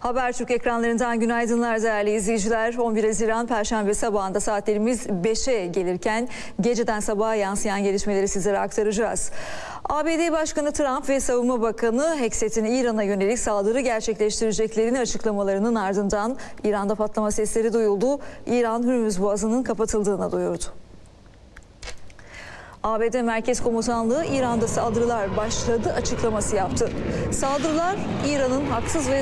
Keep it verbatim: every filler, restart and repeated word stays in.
Habertürk ekranlarından günaydınlar değerli izleyiciler. on bir Haziran Perşembe sabahında saatlerimiz beşe gelirken geceden sabaha yansıyan gelişmeleri sizlere aktaracağız. A B D Başkanı Trump ve Savunma Bakanı Hekset'in İran'a yönelik saldırı gerçekleştireceklerini açıklamalarının ardından İran'da patlama sesleri duyuldu. İran Hürmüz Boğazı'nın kapatıldığını duyurdu. A B D Merkez Komutanlığı İran'da saldırılar başladı açıklaması yaptı. Saldırılar İran'ın haksız ve